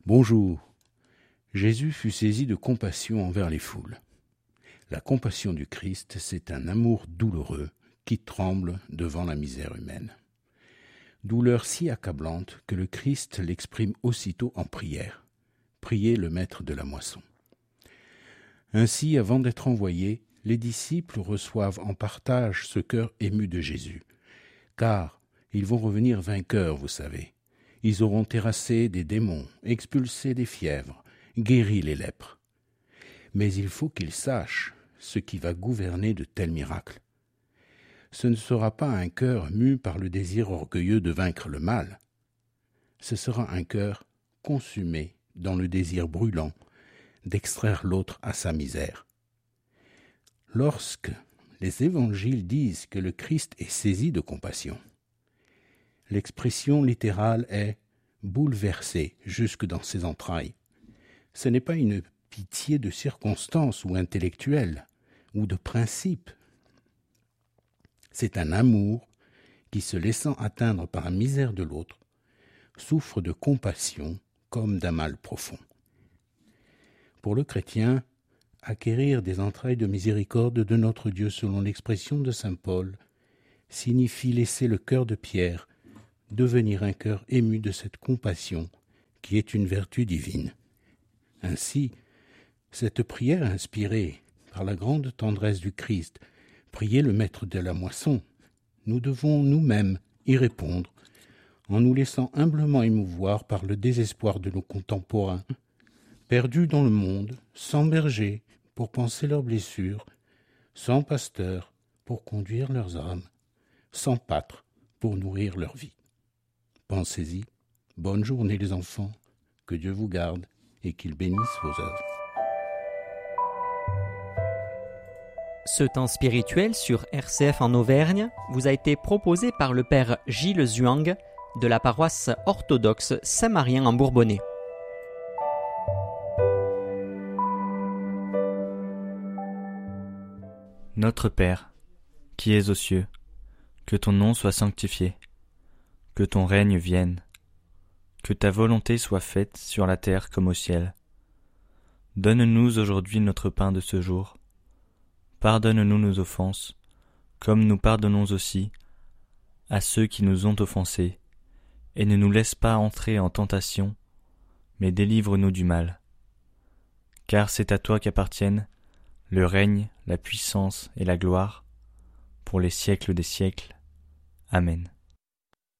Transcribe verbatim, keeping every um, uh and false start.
Bonjour. Jésus fut saisi de compassion envers les foules. La compassion du Christ, c'est un amour douloureux qui tremble devant la misère humaine. Douleur si accablante que le Christ l'exprime aussitôt en prière. Priez le maître de la moisson. Ainsi, avant d'être envoyés, les disciples reçoivent en partage ce cœur ému de Jésus. Car ils vont revenir vainqueurs, vous savez. Ils auront terrassé des démons, expulsé des fièvres, guéri les lèpres. Mais il faut qu'ils sachent ce qui va gouverner de tels miracles. Ce ne sera pas un cœur mu par le désir orgueilleux de vaincre le mal. Ce sera un cœur consumé dans le désir brûlant d'extraire l'autre à sa misère. Lorsque les évangiles disent que le Christ est saisi de compassion, l'expression littérale est « bouleversé jusque dans ses entrailles ». Ce n'est pas une pitié de circonstance ou intellectuelle ou de principe. C'est un amour qui, se laissant atteindre par la misère de l'autre, souffre de compassion comme d'un mal profond. Pour le chrétien, acquérir des entrailles de miséricorde de notre Dieu selon l'expression de saint Paul signifie laisser le cœur de pierre devenir un cœur ému de cette compassion qui est une vertu divine. Ainsi, cette prière inspirée par la grande tendresse du Christ, priez le maître de la moisson, nous devons nous-mêmes y répondre en nous laissant humblement émouvoir par le désespoir de nos contemporains, perdus dans le monde, sans berger pour panser leurs blessures, sans pasteur pour conduire leurs âmes, sans pâtre pour nourrir leur vie. Pensez-y. Bonne journée les enfants, que Dieu vous garde et qu'il bénisse vos œuvres. Ce temps spirituel sur R C F en Auvergne vous a été proposé par le père Gilles Zuang de la paroisse orthodoxe Saint-Marien en Bourbonnais. Notre Père, qui es aux cieux, que ton nom soit sanctifié, que ton règne vienne, que ta volonté soit faite sur la terre comme au ciel. Donne-nous aujourd'hui notre pain de ce jour. Pardonne-nous nos offenses, comme nous pardonnons aussi à ceux qui nous ont offensés, et ne nous laisse pas entrer en tentation, mais délivre-nous du mal. Car c'est à toi qu'appartiennent le règne, la puissance et la gloire, pour les siècles des siècles. Amen.